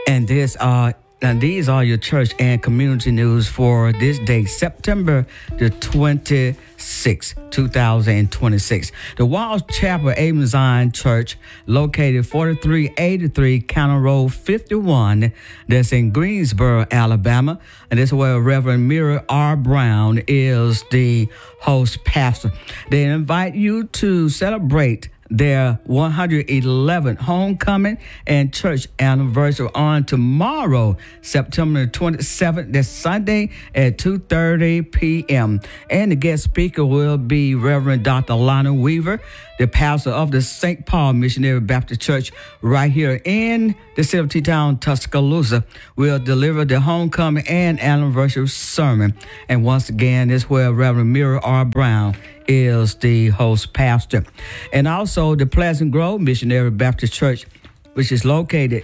And these are your church and community news for this day, September the 26th, 2026. The Walls Chapel Amen Zion Church, located 4383 County Road 51, that's in Greensboro, Alabama. And this is where Reverend Mira R. Brown is the host pastor. They invite you to celebrate their 111th homecoming and church anniversary on tomorrow, September 27th, that's Sunday at 2:30 p.m. And the guest speaker will be Reverend Dr. Lana Weaver, the pastor of the St. Paul Missionary Baptist Church right here in the city of T-Town, Tuscaloosa. Will deliver the homecoming and anniversary sermon. And once again, this is where Reverend Mira R. Brown is the host pastor. And also the Pleasant Grove Missionary Baptist Church, which is located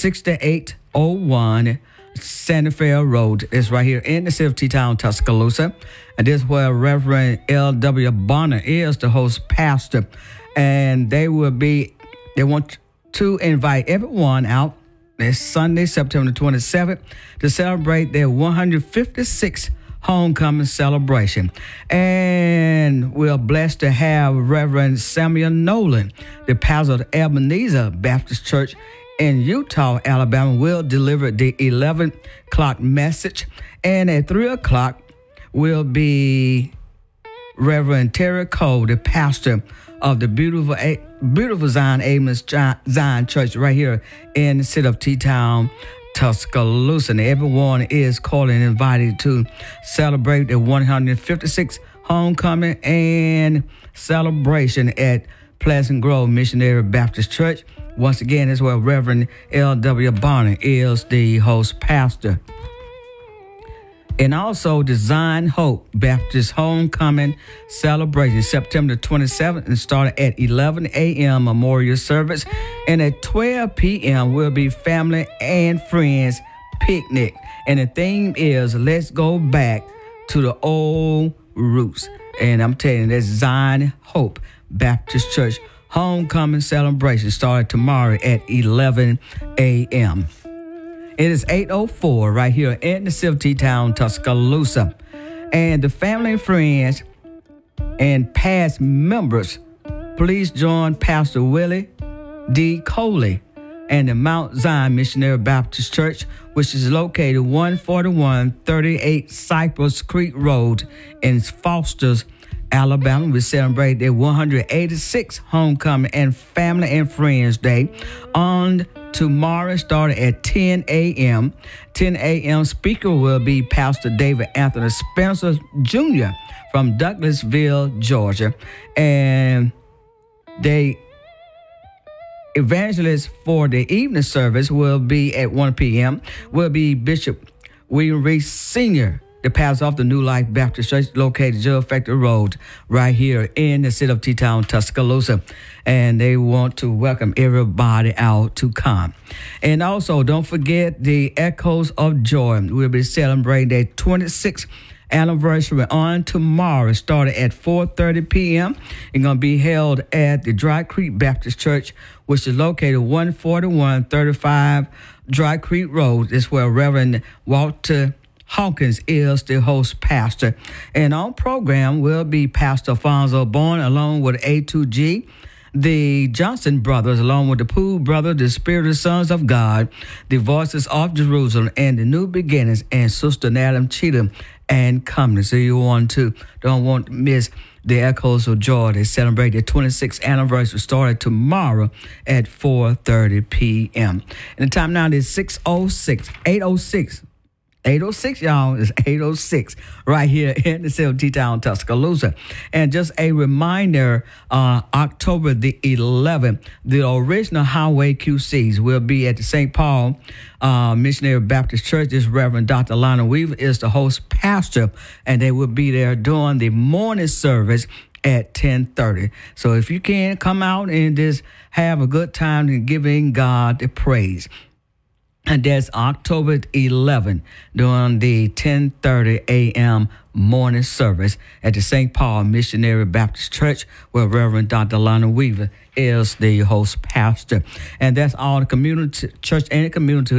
6801 Santa Fe Road. It's right here in the city of T-Town, Tuscaloosa. And this is where Reverend L.W. Bonner is the host pastor. And they want to invite everyone out this Sunday, September 27th, to celebrate their 156th homecoming celebration. And we're blessed to have Reverend Samuel Nolan, the pastor of Ebenezer Baptist Church in Eutaw, Alabama, will deliver the 11 o'clock message. And at 3 o'clock will be Reverend Terry Cole, the pastor of the beautiful Zion Amen Zion Church right here in the city of T-Town, Tuscaloosa. And everyone is called and invited to celebrate the 156th homecoming and celebration at Pleasant Grove Missionary Baptist Church. Once again, that's where Reverend L.W. Bonner is the host pastor. And also the Zion Hope Baptist Homecoming Celebration, September 27th, and started at 11 a.m. memorial service. And at 12 p.m. will be family and friends picnic. And the theme is let's go back to the old roots. And I'm telling you, that's Zion Hope Baptist Church Homecoming Celebration started tomorrow at 11 a.m. It is 8:04 right here in the city of T-Town, Tuscaloosa. And the family and friends and past members, please join Pastor Willie D. Coley and the Mount Zion Missionary Baptist Church, which is located 14138 Cypress Creek Road in Foster's, Alabama. We celebrate their 186th homecoming and family and friends day on tomorrow, starting at 10 a.m. 10 a.m. Speaker will be Pastor David Anthony Spencer Jr. from Douglasville, Georgia. And the evangelist for the evening service will be at 1 p.m. will be Bishop William Reese Sr., the pastor of the New Life Baptist Church, located Jewel Factory Road, right here in the city of T-Town, Tuscaloosa. And they want to welcome everybody out to come. And also, don't forget the Echoes of Joy. We'll be celebrating their 26th anniversary on tomorrow, starting at 4:30 p.m. It's going to be held at the Dry Creek Baptist Church, which is located 14135 Dry Creek Road. This is where Reverend Walter Hawkins is the host pastor. And on program will be Pastor Alfonso Bourne, along with A2G, the Johnson brothers, along with the Poole brothers, the Spirit Sons of God, the Voices of Jerusalem, and the New Beginnings, and Sister Adam Cheatham and company. So you don't want to miss the Echoes of Joy. They celebrate their 26th anniversary, started tomorrow at 4:30 p.m. And the time now is 8:06. 8:06, y'all. It's 8:06 right here in the city of T-Town, Tuscaloosa. And just a reminder, October the 11th, the original Highway QCs will be at the St. Paul Missionary Baptist Church. This Reverend Dr. Lana Weaver is the host pastor, and they will be there during the morning service at 10:30. So if you can, come out and just have a good time and giving God the praise. And that's October 11th during the 10:30 a.m. morning service at the St. Paul Missionary Baptist Church, where Reverend Dr. Lana Weaver is the host pastor. And that's all the community, church and community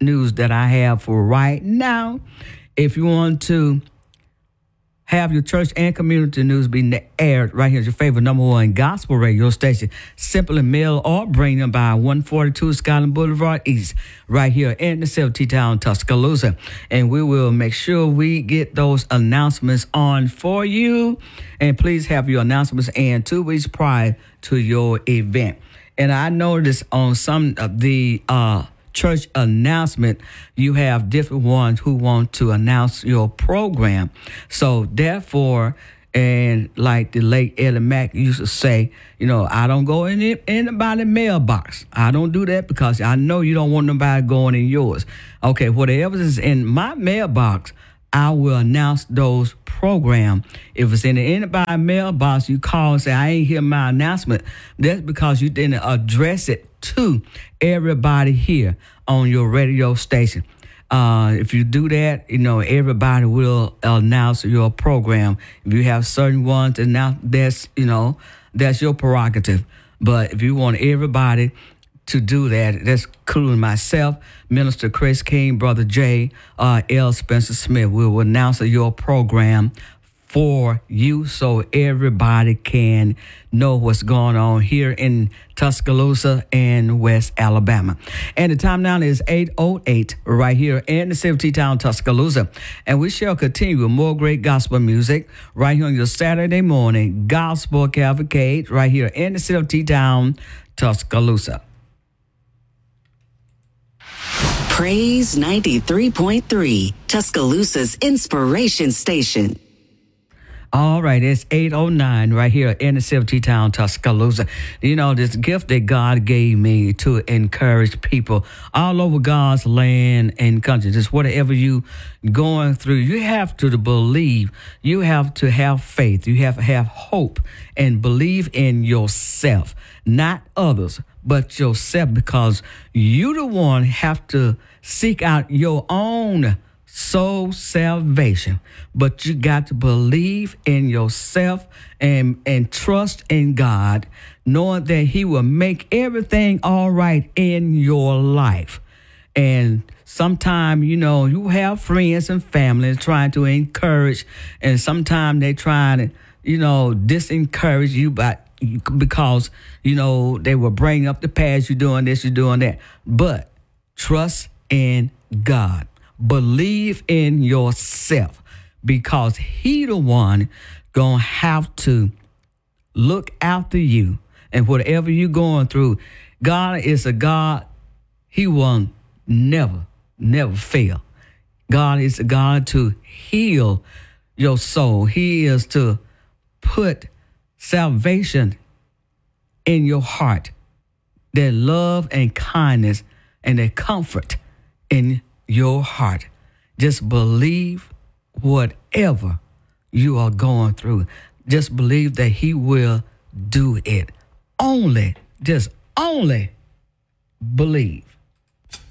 news that I have for right now. If you want to have your church and community news be aired right here at your favorite number one gospel radio station, simply mail or bring them by 142 Skyland Boulevard East, right here in the city of T-Town, Tuscaloosa. And we will make sure we get those announcements on for you. And please have your announcements in 2 weeks prior to your event. And I noticed on some of the church announcement, you have different ones who want to announce your program. So therefore, and like the late Eddie Mack used to say, I don't go in anybody's mailbox. I don't do that because I know you don't want nobody going in yours. Okay, whatever is in my mailbox, I will announce those programs. If it's in anybody's mailbox, you call and say, I ain't hear my announcement. That's because you didn't address it to everybody here on your radio station. If you do that, everybody will announce your program. If you have certain ones to announce, that's your prerogative. But if you want everybody to do that, that's including myself, Minister Chris King, Brother Jay, L. Spencer Smith. We will announce your program for you so everybody can know what's going on here in Tuscaloosa and West Alabama. And the time now is 8:08 right here in the city of T-Town, Tuscaloosa. And we shall continue with more great gospel music right here on your Saturday morning gospel cavalcade right here in the city of T-Town, Tuscaloosa. Praise 93.3, Tuscaloosa's inspiration station. All right, it's 8:09 right here in the city of T-Town, Tuscaloosa. This gift that God gave me to encourage people all over God's land and country. Just whatever you going through, you have to believe. You have to have faith. You have to have hope and believe in yourself, not others, but yourself, because you the one have to seek out your own soul salvation. But you got to believe in yourself and trust in God, knowing that he will make everything all right in your life. And sometimes, you have friends and family trying to encourage, and sometimes they try to, disencourage you because, they will bring up the past, you're doing this, you're doing that. But trust in God. Believe in yourself, because he the one gonna have to look after you. And whatever you're going through, God is a God, he will never fail. God is a God to heal your soul. He is to put salvation in your heart, that love and kindness and that comfort in your heart. Just believe whatever you are going through. Just believe that he will do it. Only believe.